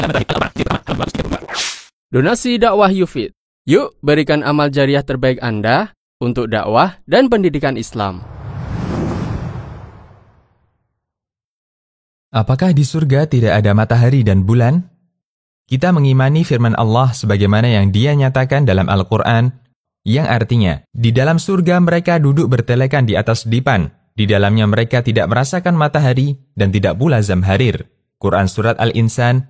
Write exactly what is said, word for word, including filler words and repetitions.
Donasi dakwah Yufid. Yuk berikan amal jariah terbaik Anda untuk dakwah dan pendidikan Islam. Apakah di surga tidak ada matahari dan bulan? Kita mengimani firman Allah sebagaimana yang Dia nyatakan dalam Al-Quran, yang artinya, di dalam surga mereka duduk bertelekan di atas dipan, di dalamnya mereka tidak merasakan matahari dan tidak pula zamharir. Quran Surat Al-Insan